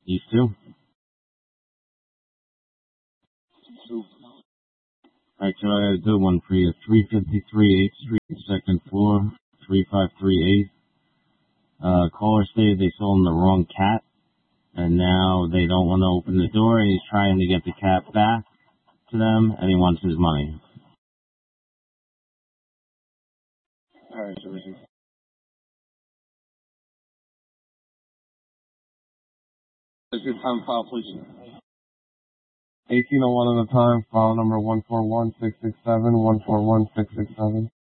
You too. Alright, so I got a good one for you. 353 8th Street, second floor, 3538. Caller stated they sold him the wrong cat, and now they don't want to open the door, and he's trying to get the cat back to them, and he wants his money. Alright, so a good time file, please. 1801 at a time, file number 141667, 141667.